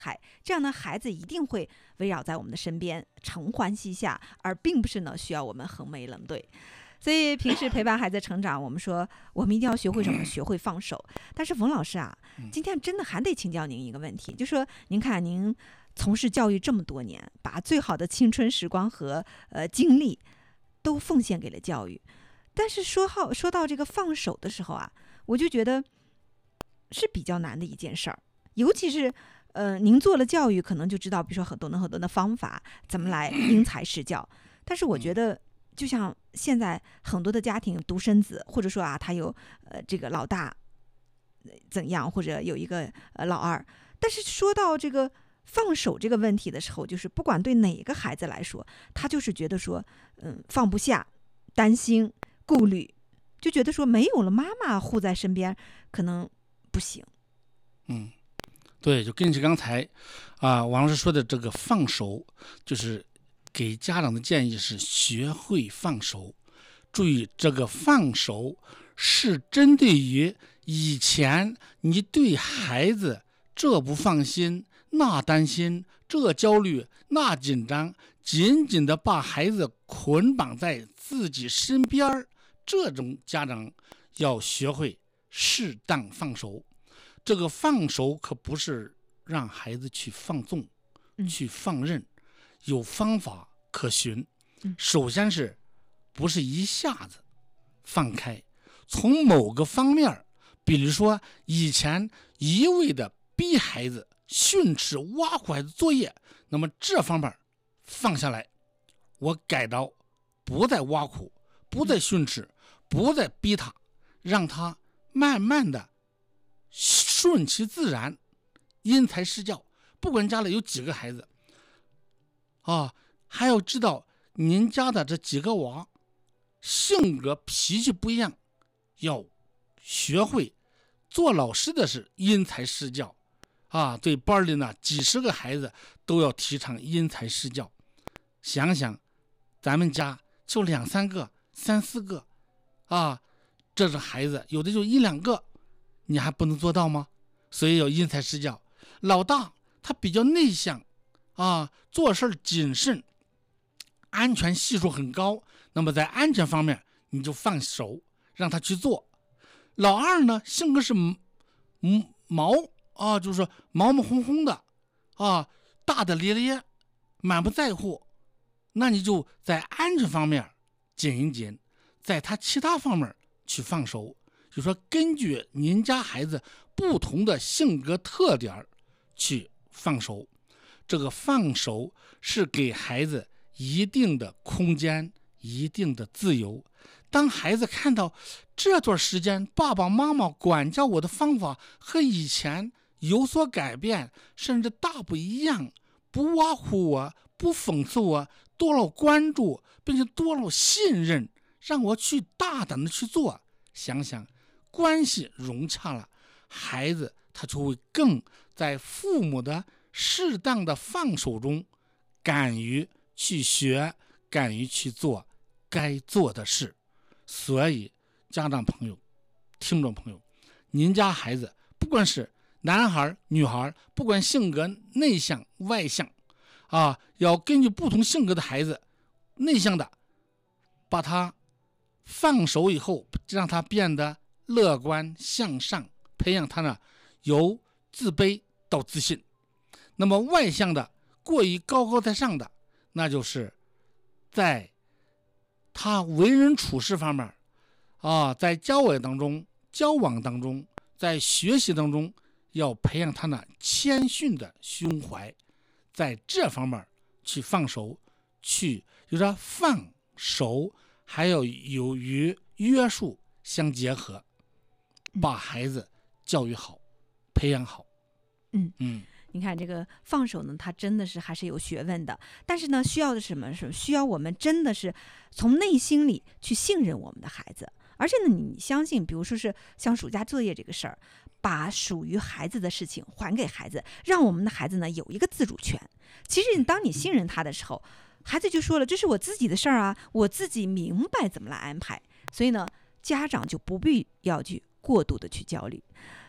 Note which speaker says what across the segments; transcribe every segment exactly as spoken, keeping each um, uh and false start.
Speaker 1: 害，这样呢，孩子一定会围绕在我们的身边，承欢膝下，而并不是呢需要我们横眉冷对。所以平时陪伴孩子成长，我们说我们一定要学会什么？学会放手。但是冯老师啊，今天真的还得请教您一个问题，就说您看您从事教育这么多年，把最好的青春时光和呃精力都奉献给了教育，但是说好说到这个放手的时候啊，我就觉得是比较难的一件事儿，尤其是。呃，您做了教育，可能就知道，比如说很多的很多的方法，怎么来因材施教。但是我觉得，就像现在很多的家庭独生子，或者说啊，他有呃这个老大怎样，或者有一个呃老二，但是说到这个放手这个问题的时候，就是不管对哪个孩子来说，他就是觉得说，嗯，放不下，担心、顾虑，就觉得说没有了妈妈护在身边，可能不行。
Speaker 2: 嗯。对，就根据刚才啊王老师说的这个放手，就是给家长的建议是学会放手。注意，这个放手是针对于以前你对孩子这不放心，那担心，这焦虑，那紧张，紧紧的把孩子捆绑在自己身边，这种家长要学会适当放手。这个放手可不是让孩子去放纵、嗯、去放任，有方法可循。嗯、首先是不是一下子放开，从某个方面，比如说以前一味的逼孩子、训斥、挖苦孩子作业，那么这方面放下来，我改到不再挖苦，不再训斥，不再逼他，让他慢慢的顺其自然，因材施教。不管家里有几个孩子啊，还要知道您家的这几个娃性格脾气不一样，要学会做老师的是因材施教啊。对班里呢几十个孩子都要提倡因材施教。想想咱们家就两三个、三四个啊，这是孩子有的就一两个，你还不能做到吗？所以要因材施教。老大他比较内向啊，做事谨慎，安全系数很高，那么在安全方面你就放手让他去做。老二呢性格是毛啊，就是说毛毛烘烘的啊，大大咧咧，满不在乎，那你就在安全方面紧一紧，在他其他方面去放手。就说根据您家孩子不同的性格特点去放手。这个放手是给孩子一定的空间，一定的自由。当孩子看到这段时间爸爸妈妈管教我的方法和以前有所改变，甚至大不一样，不挖苦我，不讽刺我，多了关注，并且多了信任，让我去大胆的去做，想想关系融洽了，孩子他就会更在父母的适当的放手中，敢于去学，敢于去做该做的事。所以家长朋友、听众朋友，您家孩子不管是男孩女孩，不管性格内向外向啊，要根据不同性格的孩子，内向的把他放手以后，让他变得乐观向上，培养他呢由自卑到自信。那么外向的过于高高在上的，那就是在他为人处事方面啊，在交往当中交往当中在学习当中要培养他呢谦逊的胸怀，在这方面去放手，去有点放手还要有与约束相结合，把孩子教育好，培养好。
Speaker 1: 嗯嗯，你看这个放手呢，它真的是还是有学问的。但是呢，需要的是什么？是需要我们真的是从内心里去信任我们的孩子。而且呢，你相信，比如说是像暑假作业这个事儿，把属于孩子的事情还给孩子，让我们的孩子呢有一个自主权。其实当你信任他的时候，孩子就说了，这是我自己的事儿啊，我自己明白怎么来安排。所以呢，家长就不必要去过度的去焦虑。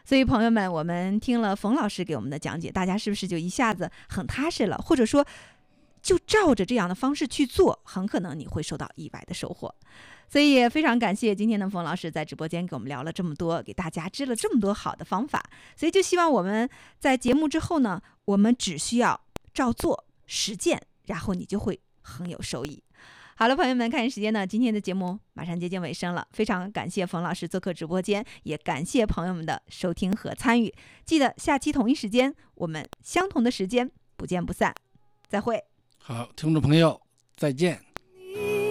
Speaker 1: 所以朋友们，我们听了冯老师给我们的讲解，大家是不是就一下子很踏实了？或者说就照着这样的方式去做，很可能你会收到意外的收获。所以也非常感谢今天的冯老师在直播间给我们聊了这么多，给大家支了这么多好的方法。所以就希望我们在节目之后呢，我们只需要照做实践，然后你就会很有收益。好了，朋友们，看时间呢，今天的节目马上接近尾声了，非常感谢冯老师做客直播间，也感谢朋友们的收听和参与。记得下期同一时间，我们相同的时间不见不散，再会。
Speaker 2: 好，听众朋友，再见。